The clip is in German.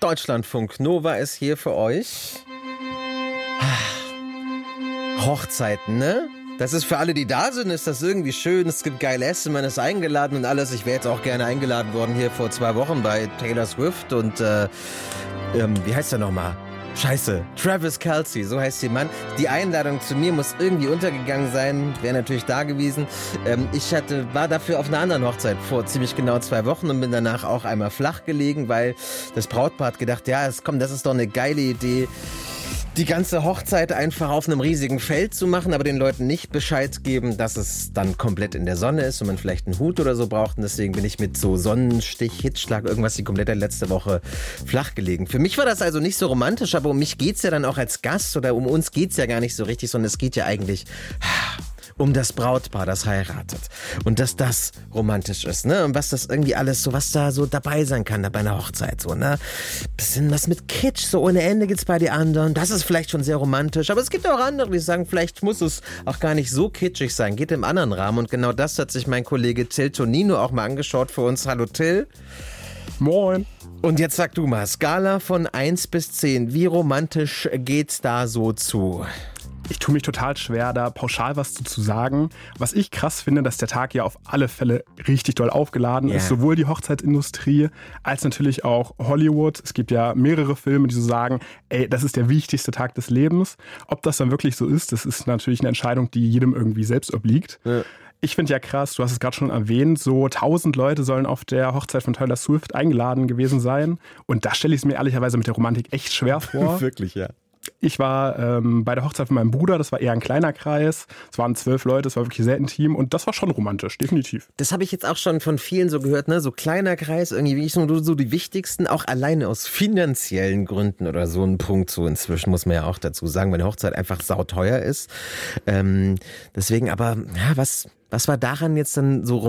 Deutschlandfunk Nova ist hier für euch. Hochzeiten, ne? Das ist für alle, die da sind, ist das irgendwie schön. Es gibt geil Essen, man ist eingeladen und alles. Ich wäre jetzt auch gerne eingeladen worden hier vor 2 Wochen bei Taylor Swift und wie heißt der nochmal? Scheiße, Travis Kelce, so heißt der Mann. Die Einladung zu mir muss irgendwie untergegangen sein, wäre natürlich da gewesen. Ich war dafür auf einer anderen Hochzeit vor ziemlich genau 2 Wochen und bin danach auch einmal flach gelegen, weil das Brautpaar hat gedacht, ja, das ist doch eine geile Idee, die ganze Hochzeit einfach auf einem riesigen Feld zu machen, aber den Leuten nicht Bescheid geben, dass es dann komplett in der Sonne ist und man vielleicht einen Hut oder so braucht. Und deswegen bin ich mit so Sonnenstich, Hitzschlag, irgendwas die komplette letzte Woche flach gelegen. Für mich war das also nicht so romantisch, aber um mich geht's ja dann auch als Gast oder um uns geht's ja gar nicht so richtig, sondern es geht ja eigentlich um das Brautpaar, das heiratet. Und dass das romantisch ist, ne? Und was das irgendwie alles so, was da so dabei sein kann bei einer Hochzeit, so, ne? Bisschen was mit Kitsch, so ohne Ende gibt's bei den anderen. Das ist vielleicht schon sehr romantisch, aber es gibt auch andere, die sagen, vielleicht muss es auch gar nicht so kitschig sein. Geht im anderen Rahmen. Und genau das hat sich mein Kollege Till Tonino auch mal angeschaut für uns. Hallo Till. Moin. Und jetzt sag du mal, Skala von 1 bis 10, wie romantisch geht's da so zu? Ich tue mich total schwer, da pauschal was zu sagen. Was ich krass finde, dass der Tag ja auf alle Fälle richtig doll aufgeladen ist. Sowohl die Hochzeitsindustrie als natürlich auch Hollywood. Es gibt ja mehrere Filme, die so sagen, ey, das ist der wichtigste Tag des Lebens. Ob das dann wirklich so ist, das ist natürlich eine Entscheidung, die jedem irgendwie selbst obliegt. Ja. Ich finde ja krass, du hast es gerade schon erwähnt, so 1000 Leute sollen auf der Hochzeit von Taylor Swift eingeladen gewesen sein. Und da stelle ich es mir ehrlicherweise mit der Romantik echt schwer vor. Wirklich, ja. Ich war bei der Hochzeit von meinem Bruder, das war eher ein kleiner Kreis. Es waren 12 Leute, es war wirklich sehr intim und das war schon romantisch, definitiv. Das habe ich jetzt auch schon von vielen so gehört, ne? So kleiner Kreis, irgendwie wie ich so die wichtigsten, auch alleine aus finanziellen Gründen oder so ein Punkt so inzwischen, muss man ja auch dazu sagen, weil eine Hochzeit einfach sauteuer ist. Deswegen aber, ja, was war daran jetzt dann so romantisch?